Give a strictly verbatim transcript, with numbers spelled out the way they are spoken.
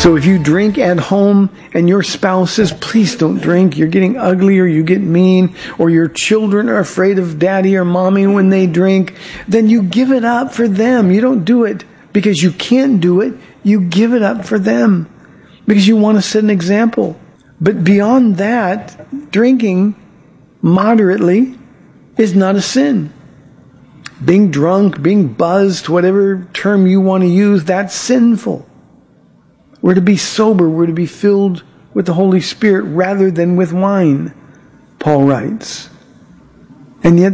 So if you drink at home and your spouse says, please don't drink, you're getting ugly or you get mean, or your children are afraid of daddy or mommy when they drink, then you give it up for them. You don't do it because you can't do it. You give it up for them because you want to set an example. But beyond that, drinking moderately is not a sin. Being drunk, being buzzed, whatever term you want to use, that's sinful. We're to be sober. We're to be filled with the Holy Spirit rather than with wine, Paul writes. And yet